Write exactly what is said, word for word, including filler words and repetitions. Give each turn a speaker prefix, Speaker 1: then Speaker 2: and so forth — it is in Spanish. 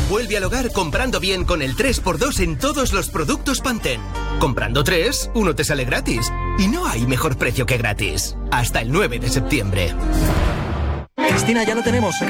Speaker 1: Vuelve al hogar comprando bien con el tres por dos en todos los productos Pantene. Comprando tres, uno te sale gratis. Y no hay mejor precio que gratis. Hasta el nueve de septiembre.
Speaker 2: Cristina, ya lo tenemos.